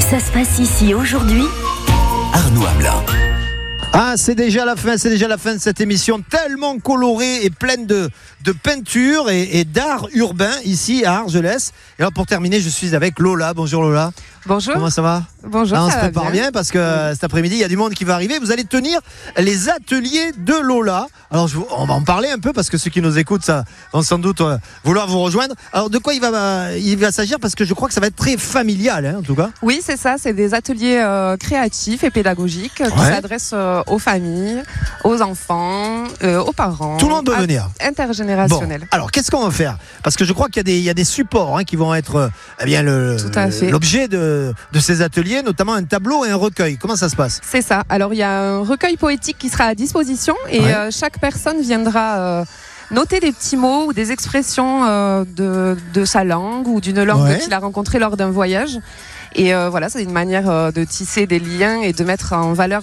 Ça se passe ici aujourd'hui. Arnaud Hamelin. Ah, c'est déjà la fin de cette émission tellement colorée et pleine de peinture et d'art urbain ici à Argelès. Et alors pour terminer, je suis avec Lola. Bonjour Lola. Bonjour. Comment ça va? Bonjour. On se prépare bien parce que cet après-midi, il y a du monde qui va arriver. Vous allez tenir les ateliers de Lola. Alors on va en parler un peu parce que ceux qui nous écoutent ça vont sans doute vouloir vous rejoindre. Alors de quoi il va s'agir? Parce que je crois que ça va être très familial, en tout cas. Oui, c'est ça. C'est des ateliers créatifs et pédagogiques qui s'adressent aux familles, aux enfants, aux parents. Tout le monde peut venir. Intergénérationnel. Bon, alors qu'est-ce qu'on va faire? Parce que je crois qu'il y a des supports qui vont être l'objet de ces ateliers, notamment un tableau et un recueil. Comment ça se passe? C'est ça. Alors il y a un recueil poétique qui sera à disposition et chaque personne viendra noter des petits mots ou des expressions de sa langue ou d'une langue qu'il a rencontrée lors d'un voyage. Et voilà, c'est une manière de tisser des liens et de mettre en valeur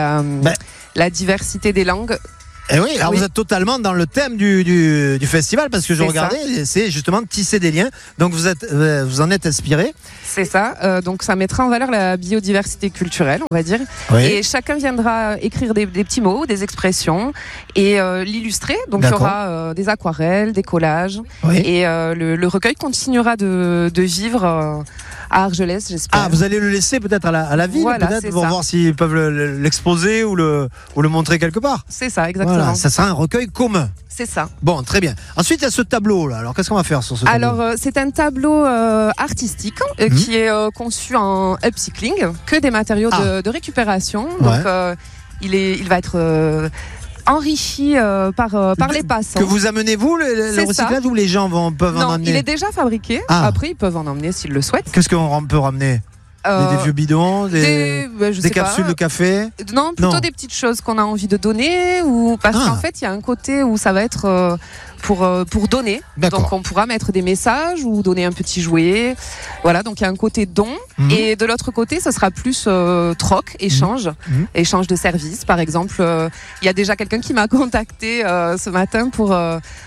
la diversité des langues. Et oui, alors vous êtes totalement dans le thème du festival parce que je regardais, c'est justement tisser des liens. Donc vous en êtes inspiré. C'est ça. Donc ça mettra en valeur la biodiversité culturelle, on va dire. Oui. Et chacun viendra écrire des petits mots, des expressions et l'illustrer. Donc il y aura des aquarelles, des collages. Oui. Et le recueil continuera de vivre à Argelès, j'espère. Ah, vous allez le laisser peut-être à la ville, peut-être pour voir s'ils peuvent l'exposer ou le montrer quelque part. C'est ça, exactement. Voilà, ça sera un recueil commun. C'est ça. Bon, très bien. Ensuite, il y a ce tableau-là. Alors, qu'est-ce qu'on va faire sur ce tableau? Alors, c'est un tableau artistique qui est conçu en upcycling, que des matériaux de récupération. Donc, il va être enrichi par les passants. Que vous amenez vous le recyclage ou les gens peuvent en emmener? Il est déjà fabriqué. Après, ils peuvent en emmener s'ils le souhaitent. Qu'est-ce qu'on peut ramener? Des vieux bidons, des capsules de café? Non, plutôt des petites choses qu'on a envie de donner parce qu'en fait, il y a un côté où ça va être pour donner. D'accord. Donc on pourra mettre des messages ou donner un petit jouet. Voilà, donc il y a un côté don. Et de l'autre côté, ça sera plus troc, échange de services. Par exemple, il y a déjà quelqu'un qui m'a contacté ce matin pour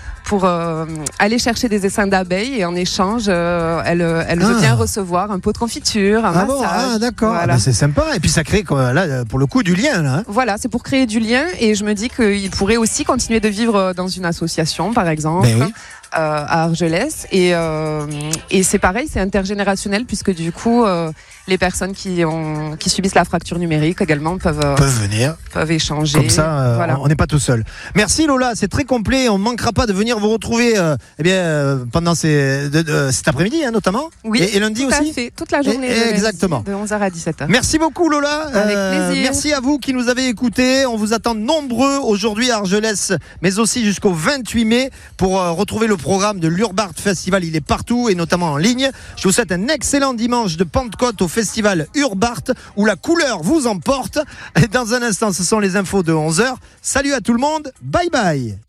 aller chercher des essaims d'abeilles et en échange, elle veut bien recevoir un pot de confiture, un massage. D'accord. Voilà. C'est sympa. Et puis ça crée là, pour le coup du lien. Là. Voilà, c'est pour créer du lien et je me dis qu'il pourrait aussi continuer de vivre dans une association, par exemple. À Argelès et c'est pareil, c'est intergénérationnel puisque du coup les personnes qui subissent la fracture numérique également peuvent venir, peuvent échanger. Comme ça, on n'est pas tout seul. Merci Lola, c'est très complet. On ne manquera pas de venir vous retrouver pendant cet après-midi notamment. Oui, et lundi tout aussi. À fait, toute la journée. Exactement. De 11h à 17h. Merci beaucoup Lola. Avec plaisir. Merci à vous qui nous avez écoutés. On vous attend nombreux aujourd'hui à Argelès, mais aussi jusqu'au 28 mai pour retrouver le programme de l'Urbart Festival. Il est partout et notamment en ligne. Je vous souhaite un excellent dimanche de Pentecôte au Festival Urbart où la couleur vous emporte. Et dans un instant, ce sont les infos de 11h. Salut à tout le monde. Bye bye.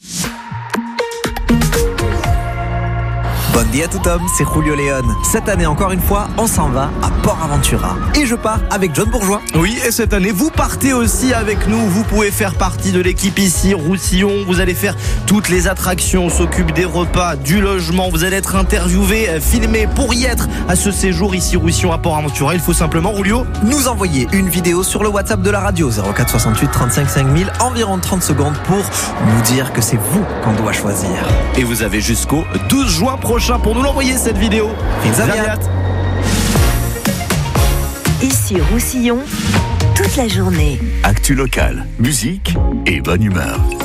Bon dia à tout homme, c'est Julio Leon. Cette année, encore une fois, on s'en va à Port Aventura. Et je pars avec John Bourgeois. Oui, et cette année, vous partez aussi avec nous. Vous pouvez faire partie de l'équipe ici, Roussillon. Vous allez faire toutes les attractions. On s'occupe des repas, du logement. Vous allez être interviewé, filmé pour y être à ce séjour ici, Roussillon à Port Aventura. Il faut simplement, Julio, nous envoyer une vidéo sur le WhatsApp de la radio 04 68 35 5000, environ 30 secondes pour nous dire que c'est vous qu'on doit choisir. Et vous avez jusqu'au 12 juin prochain pour nous l'envoyer cette vidéo. Ici Roussillon, toute la journée. Actu locale, musique et bonne humeur.